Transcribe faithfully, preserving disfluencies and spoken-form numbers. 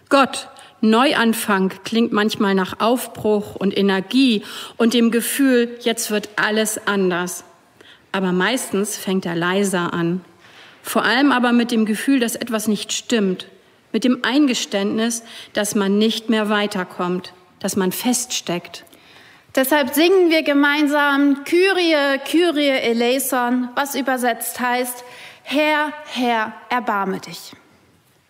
Gott, Neuanfang klingt manchmal nach Aufbruch und Energie und dem Gefühl, jetzt wird alles anders. Aber meistens fängt er leiser an. Vor allem aber mit dem Gefühl, dass etwas nicht stimmt. Mit dem Eingeständnis, dass man nicht mehr weiterkommt, dass man feststeckt. Deshalb singen wir gemeinsam Kyrie, Kyrie eleison, was übersetzt heißt, Herr, Herr, erbarme dich.